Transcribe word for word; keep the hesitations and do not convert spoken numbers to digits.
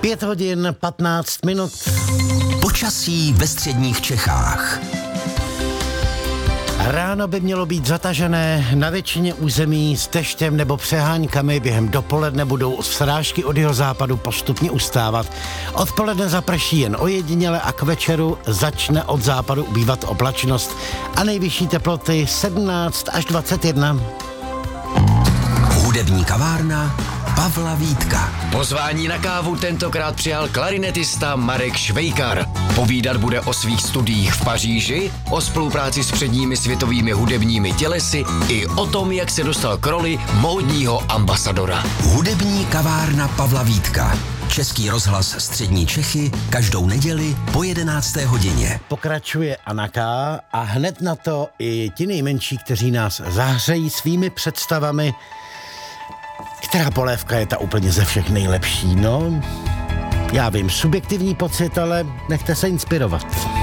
Pět hodin, patnáct minut. Počasí ve středních Čechách. Ráno by mělo být zatažené na většině území s deštěm nebo přeháňkami. Během dopoledne budou srážky od jihozápadu postupně ustávat. Odpoledne zaprší jen ojediněle a k večeru začne od západu ubývat oblačnost a nejvyšší teploty sedmnáct až dvacet jedna. Hudební kavárna Pavla Vítka. Pozvání na kávu tentokrát přijal klarinetista Marek Švejkar. Povídat bude o svých studiích v Paříži, o spolupráci s předními světovými hudebními tělesy i o tom, jak se dostal k roli módního ambasadora. Hudební kavárna Pavla Vítka. Český rozhlas Střední Čechy každou neděli po jedenácté hodině. Pokračuje Anaka a hned na to i ti nejmenší, kteří nás zahřejí svými představami. Která polévka je ta úplně ze všech nejlepší, no? Já vím, subjektivní pocit, ale nechte se inspirovat.